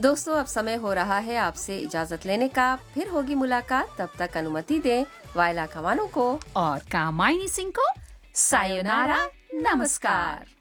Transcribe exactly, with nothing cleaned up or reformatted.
दोस्तों, अब समय हो रहा है आपसे इजाजत लेने का। फिर होगी मुलाकात, तब तक अनुमति दें वायला खवानों को और कामायनी सिंह को सायोनारा, नमस्कार।